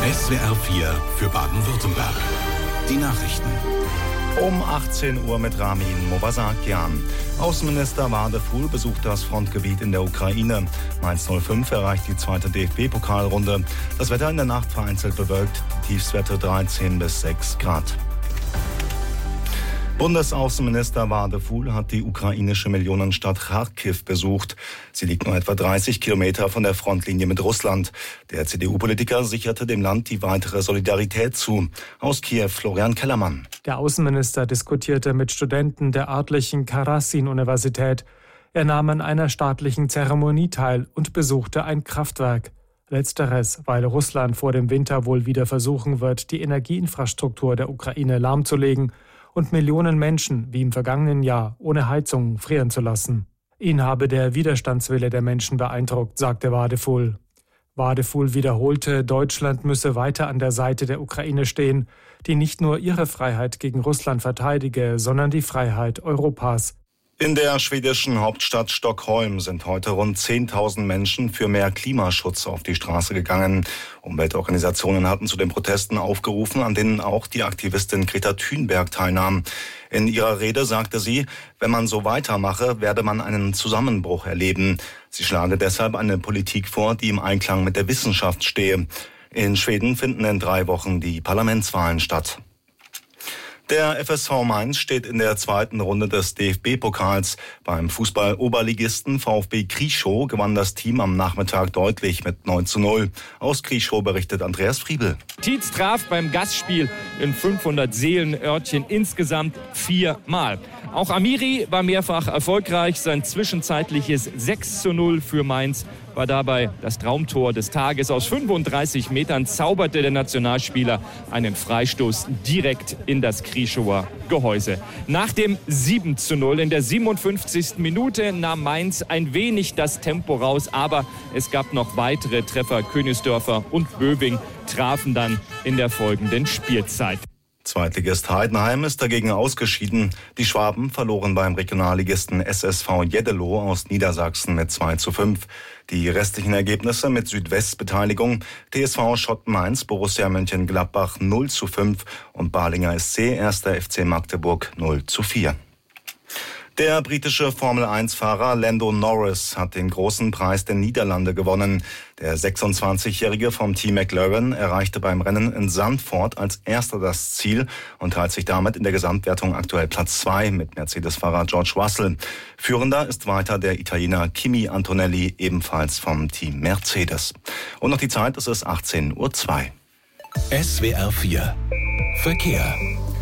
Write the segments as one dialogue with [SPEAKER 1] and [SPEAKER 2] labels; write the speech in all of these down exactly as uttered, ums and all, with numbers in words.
[SPEAKER 1] S W R vier für Baden-Württemberg. Die Nachrichten.
[SPEAKER 2] Um achtzehn Uhr mit Ramin Mobasakian. Außenminister Wadefuhl besucht das Frontgebiet in der Ukraine. Mainz null fünf erreicht die zweite D F B-Pokalrunde. Das Wetter in der Nacht vereinzelt bewölkt. Die Tiefstwerte dreizehn bis sechs Grad. Bundesaußenminister Wadefuhl hat die ukrainische Millionenstadt Charkiw besucht. Sie liegt nur etwa dreißig Kilometer von der Frontlinie mit Russland. Der C D U-Politiker sicherte dem Land die weitere Solidarität zu. Aus Kiew Florian Kellermann.
[SPEAKER 3] Der Außenminister diskutierte mit Studenten der örtlichen Karasin-Universität. Er nahm an einer staatlichen Zeremonie teil und besuchte ein Kraftwerk. Letzteres, weil Russland vor dem Winter wohl wieder versuchen wird, die Energieinfrastruktur der Ukraine lahmzulegen und Millionen Menschen, wie im vergangenen Jahr, ohne Heizung frieren zu lassen. Ihn habe der Widerstandswille der Menschen beeindruckt, sagte Wadefuhl. Wadefuhl wiederholte, Deutschland müsse weiter an der Seite der Ukraine stehen, die nicht nur ihre Freiheit gegen Russland verteidige, sondern die Freiheit Europas.
[SPEAKER 2] In der schwedischen Hauptstadt Stockholm sind heute rund zehntausend Menschen für mehr Klimaschutz auf die Straße gegangen. Umweltorganisationen hatten zu den Protesten aufgerufen, an denen auch die Aktivistin Greta Thunberg teilnahm. In ihrer Rede sagte sie, wenn man so weitermache, werde man einen Zusammenbruch erleben. Sie schlage deshalb eine Politik vor, die im Einklang mit der Wissenschaft stehe. In Schweden finden in drei Wochen die Parlamentswahlen statt. Der F S V Mainz steht in der zweiten Runde des D F B-Pokals. Beim Fußball-Oberligisten VfB Krieschow gewann das Team am Nachmittag deutlich mit neun zu null. Aus Krieschow berichtet Andreas Friebel.
[SPEAKER 4] Tietz traf beim Gastspiel in fünfhundert Seelenörtchen insgesamt viermal. Auch Amiri war mehrfach erfolgreich. Sein zwischenzeitliches sechs zu null für Mainz war dabei das Traumtor des Tages. Aus fünfunddreißig Metern zauberte der Nationalspieler einen Freistoß direkt in das Krieschower Gehäuse. Nach dem sieben zu null in der siebenundfünfzigsten Minute nahm Mainz ein wenig das Tempo raus, aber es gab noch weitere Treffer. Königsdörfer und Böwing trafen dann in der folgenden Spielzeit.
[SPEAKER 2] Zweitligist Heidenheim ist dagegen ausgeschieden. Die Schwaben verloren beim Regionalligisten S S V Jeddelo aus Niedersachsen mit zwei zu fünf. Die restlichen Ergebnisse mit Südwestbeteiligung: T S V Schotten Mainz, Borussia Mönchengladbach null zu fünf und Balinger S C erster F C Magdeburg null zu vier. Der britische Formel eins Fahrer Lando Norris hat den großen Preis der Niederlande gewonnen. Der sechsundzwanzigjährige vom Team McLaren erreichte beim Rennen in Zandvoort als erster das Ziel und teilt sich damit in der Gesamtwertung aktuell Platz zwei mit Mercedes-Fahrer George Russell. Führender ist weiter der Italiener Kimi Antonelli, ebenfalls vom Team Mercedes. Und noch die Zeit, es ist achtzehn Uhr zwei.
[SPEAKER 1] S W R vier Verkehr.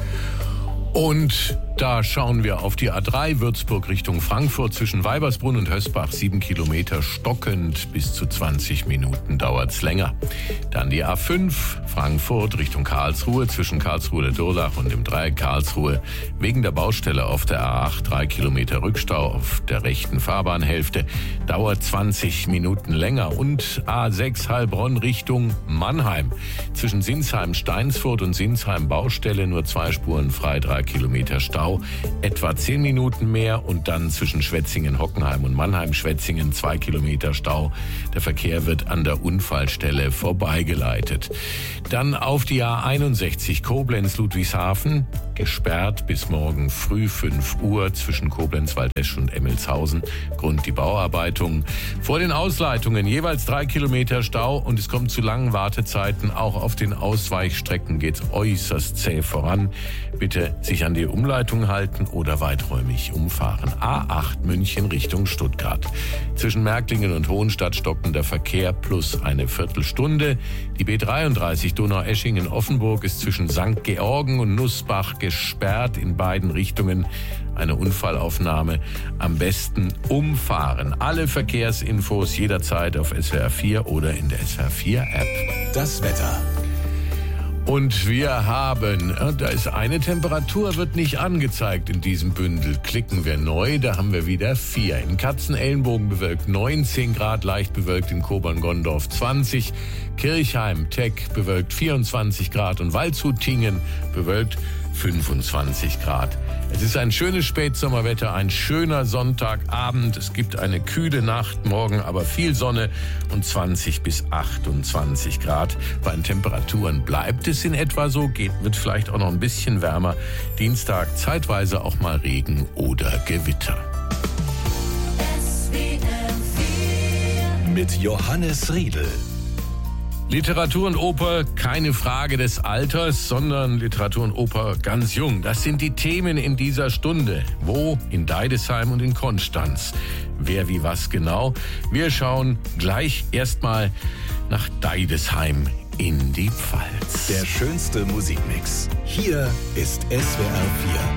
[SPEAKER 5] Und da schauen wir auf die A drei Würzburg Richtung Frankfurt zwischen Weibersbrunn und Hösbach. Sieben Kilometer stockend, bis zu zwanzig Minuten dauert's länger. Dann die A fünf Frankfurt Richtung Karlsruhe zwischen Karlsruhe der Durlach und dem Dreieck Karlsruhe. Wegen der Baustelle auf der A acht drei Kilometer Rückstau auf der rechten Fahrbahnhälfte. Dauert zwanzig Minuten länger. Und A sechs Heilbronn Richtung Mannheim. Zwischen Sinsheim-Steinsfurt und Sinsheim Baustelle nur zwei Spuren frei, drei Kilometer Stau. Etwa zehn Minuten mehr und dann zwischen Schwetzingen-Hockenheim und Mannheim-Schwetzingen zwei Kilometer Stau. Der Verkehr wird an der Unfallstelle vorbeigeleitet. Dann auf die A einundsechzig Koblenz-Ludwigshafen, gesperrt bis morgen früh fünf Uhr zwischen Koblenz-Waldesch und Emmelshausen. Grund die Bauarbeitungen. Vor den Ausleitungen jeweils drei Kilometer Stau und es kommt zu langen Wartezeiten. Auch auf den Ausweichstrecken geht es äußerst zäh voran. Bitte sich an die Umleitung halten oder weiträumig umfahren. A acht München Richtung Stuttgart. Zwischen Märklingen und Hohenstadt stockt der Verkehr plus eine Viertelstunde. Die B dreiunddreißig Donaueschingen-Offenburg ist zwischen Sankt Georgen und Nussbach gesperrt in beiden Richtungen. Eine Unfallaufnahme. Am besten umfahren. Alle Verkehrsinfos jederzeit auf S W R vier oder in der S W R vier App.
[SPEAKER 1] Das Wetter.
[SPEAKER 5] Und wir haben, da ist eine Temperatur, wird nicht angezeigt in diesem Bündel. Klicken wir neu, da haben wir wieder vier. In Katzenellenbogen bewölkt neunzehn Grad, leicht bewölkt in Kobern-Gondorf zwanzig. Kirchheim, Teck bewölkt vierundzwanzig Grad und Waldshut-Tingen bewölkt fünfundzwanzig Grad. Es ist ein schönes Spätsommerwetter, ein schöner Sonntagabend. Es gibt eine kühle Nacht, morgen aber viel Sonne und zwanzig bis achtundzwanzig Grad. Bei den Temperaturen bleibt es in etwa so, geht, wird vielleicht auch noch ein bisschen wärmer. Dienstag zeitweise auch mal Regen oder Gewitter.
[SPEAKER 1] Mit Johannes Riedl.
[SPEAKER 5] Literatur und Oper, keine Frage des Alters, sondern Literatur und Oper ganz jung. Das sind die Themen in dieser Stunde. Wo? In Deidesheim und in Konstanz. Wer wie was genau? Wir schauen gleich erstmal nach Deidesheim in die Pfalz.
[SPEAKER 1] Der schönste Musikmix. Hier ist S W R vier.